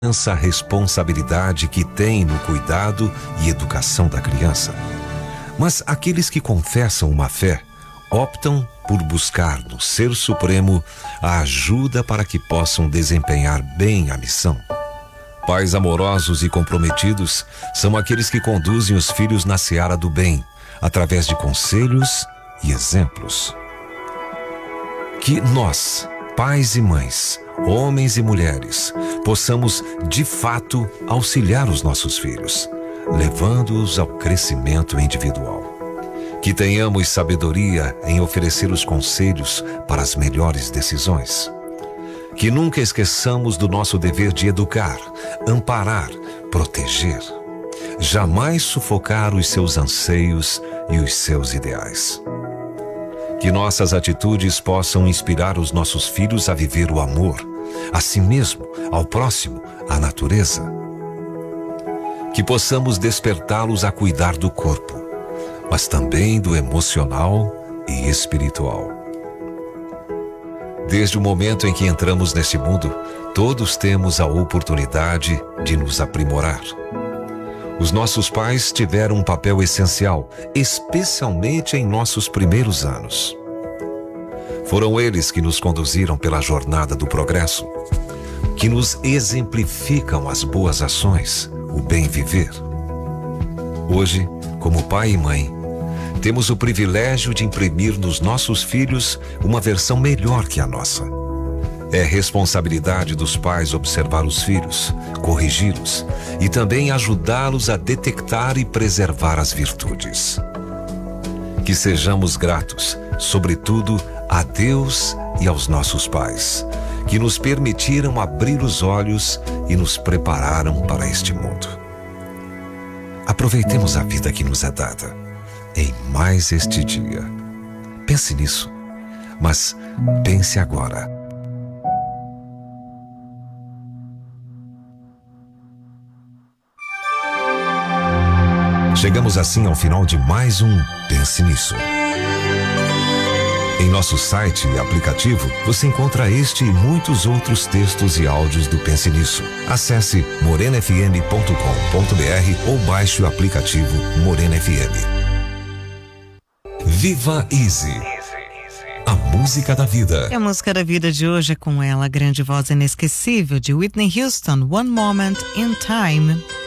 essa responsabilidade que tem no cuidado e educação da criança. Mas aqueles que confessam uma fé optam por buscar no Ser Supremo a ajuda para que possam desempenhar bem a missão. Pais amorosos e comprometidos são aqueles que conduzem os filhos na seara do bem, através de conselhos e exemplos. Que nós, pais e mães, homens e mulheres, possamos de fato auxiliar os nossos filhos, levando-os ao crescimento individual. Que tenhamos sabedoria em oferecer os conselhos para as melhores decisões. Que nunca esqueçamos do nosso dever de educar, amparar, proteger. Jamais sufocar os seus anseios e os seus ideais. Que nossas atitudes possam inspirar os nossos filhos a viver o amor, a si mesmo, ao próximo, à natureza. Que possamos despertá-los a cuidar do corpo, mas também do emocional e espiritual. Desde o momento em que entramos neste mundo, todos temos a oportunidade de nos aprimorar. Os nossos pais tiveram um papel essencial, especialmente em nossos primeiros anos. Foram eles que nos conduziram pela jornada do progresso, que nos exemplificam as boas ações, o bem viver. Hoje, como pai e mãe, temos o privilégio de imprimir nos nossos filhos uma versão melhor que a nossa. É responsabilidade dos pais observar os filhos, corrigi-los e também ajudá-los a detectar e preservar as virtudes. Que sejamos gratos, sobretudo, a Deus e aos nossos pais, que nos permitiram abrir os olhos e nos prepararam para este mundo. Aproveitemos a vida que nos é dada em mais este dia. Pense nisso, mas pense agora. Chegamos assim ao final de mais um Pense Nisso. Em nosso site e aplicativo, você encontra este e muitos outros textos e áudios do Pense Nisso. Acesse morenafm.com.br ou baixe o aplicativo Morena FM. Viva Easy. A música da vida. E a música da vida de hoje é com ela, a grande voz inesquecível de Whitney Houston, One Moment in Time.